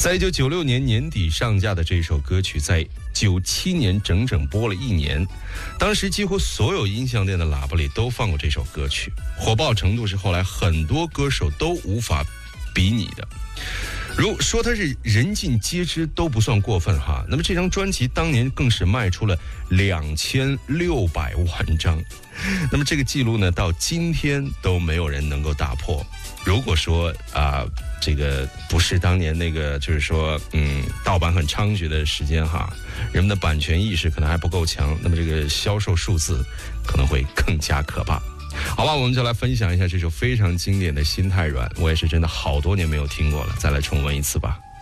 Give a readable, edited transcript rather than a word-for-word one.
在1996年年底上架的这首歌曲，在97年整整播了1年，当时几乎所有音像店的喇叭里都放过这首歌曲，火爆程度是后来很多歌手都无法比拟的。如说它是人尽皆知都不算过分哈。那么这张专辑当年更是卖出了2600万张，那么这个记录呢，到今天都没有人能够打破。如果说这个不是当年那个就是说盗版很猖獗的时间哈，人们的版权意识可能还不够强，那么这个销售数字可能会更加可怕。好吧，我们就来分享一下这首非常经典的《心太软》，我也是真的好多年没有听过了，再来重温一次吧。